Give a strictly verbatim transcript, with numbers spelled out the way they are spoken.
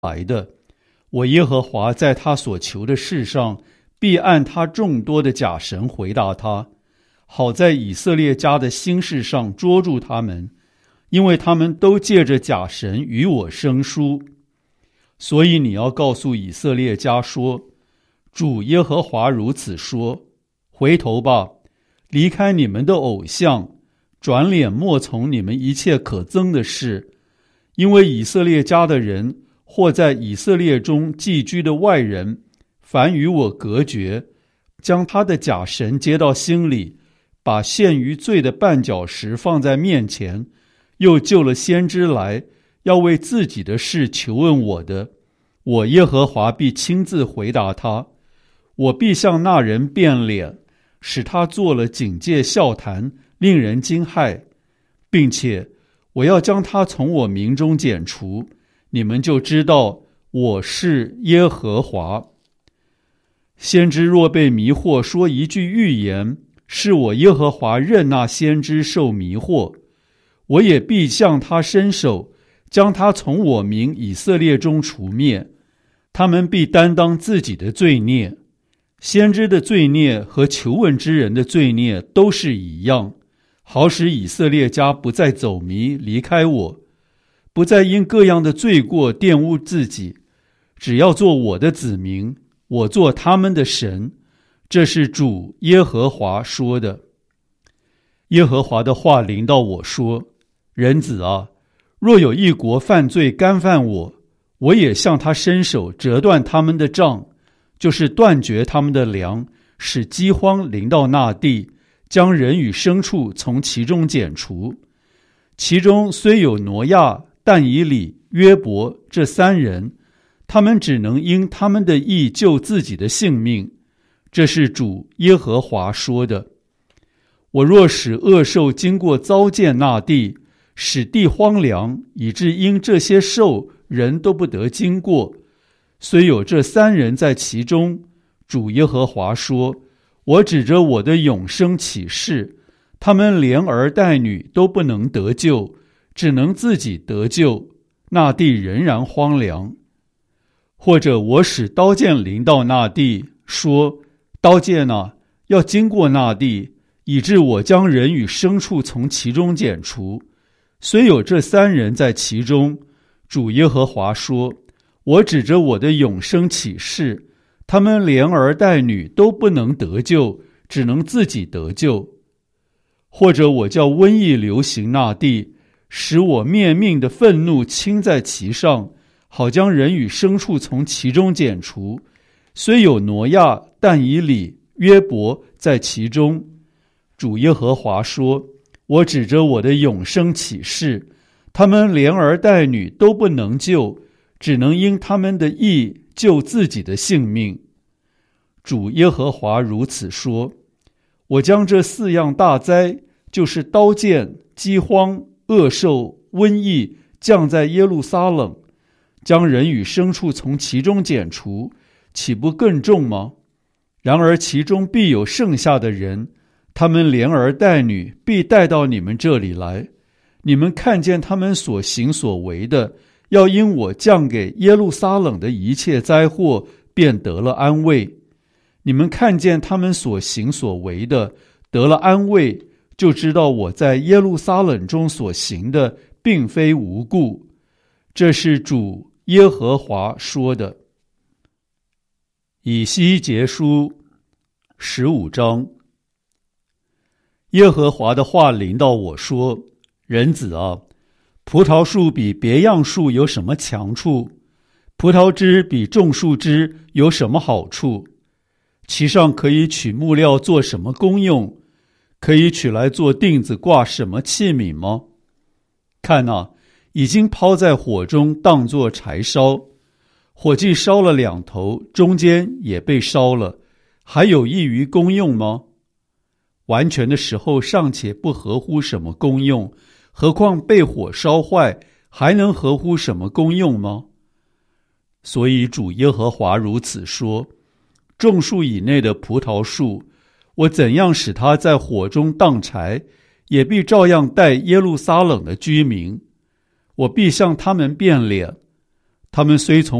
来的，我耶和华在他所求的事上，必按他众多的假神回答他，好在以色列家的心事上捉住他们，因为他们都借着假神与我生疏。所以你要告诉以色列家说，主耶和华如此说，回头吧，离开你们的偶像，转脸莫从你们一切可憎的事，因为以色列家的人或在以色列中寄居的外人，凡与我隔绝，将他的假神接到心里，把陷于罪的绊脚石放在面前，又救了先知来，要为自己的事求问我的，我耶和华必亲自回答他，我必向那人变脸，使他做了警戒笑谈，令人惊骇，并且我要将他从我民中剪除，你们就知道我是耶和华。先知若被迷惑说一句预言，是我耶和华任那先知受迷惑，我也必向他伸手，将他从我民以色列中除灭，他们必担当自己的罪孽。先知的罪孽和求问之人的罪孽都是一样，好使以色列家不再走迷离开我，不再因各样的罪过玷污自己，只要做我的子民，我做他们的神。这是主耶和华说的。耶和华的话临到我说，人子啊，若有一国犯罪干犯我，我也向他伸手折断他们的杖，就是断绝他们的粮，使饥荒临到那地，将人与牲畜从其中剪除。其中虽有挪亚、但以理、约伯这三人，他们只能因他们的义救自己的性命。这是主耶和华说的。我若使恶兽经过糟践那地，使地荒凉，以致因这些兽人都不得经过，虽有这三人在其中，主耶和华说，我指着我的永生起誓，他们连儿带女都不能得救，只能自己得救，那地仍然荒凉。或者我使刀剑临到那地，说，刀剑啊，要经过那地，以致我将人与牲畜从其中剪除，虽有这三人在其中，主耶和华说，我指着我的永生起誓，他们连儿带女都不能得救，只能自己得救。或者我叫瘟疫流行那地，使我灭命的愤怒倾在其上，好将人与牲畜从其中剪除，虽有挪亚、但以理、约伯在其中，主耶和华说，我指着我的永生起誓，他们连儿带女都不能救，只能因他们的义救自己的性命。主耶和华如此说，我将这四样大灾，就是刀剑、饥荒、恶兽、瘟疫，降在耶路撒冷，将人与牲畜从其中剪除，岂不更重吗？然而其中必有剩下的人，他们连儿带女必带到你们这里来，你们看见他们所行所为的，要因我降给耶路撒冷的一切灾祸，便得了安慰。你们看见他们所行所为的，得了安慰，就知道我在耶路撒冷中所行的，并非无故。这是主耶和华说的。以西结书十五章。耶和华的话临到我说，人子啊，葡萄树比别样树有什么强处？葡萄枝比种树枝有什么好处？其上可以取木料做什么功用？可以取来做钉子挂什么器皿吗？看啊，已经抛在火中当作柴烧，火既烧了两头，中间也被烧了，还有益于功用吗？完全的时候尚且不合乎什么功用，何况被火烧坏，还能合乎什么功用吗？所以主耶和华如此说，种树以内的葡萄树，我怎样使它在火中当柴，也必照样待耶路撒冷的居民。我必向他们变脸， 他们虽从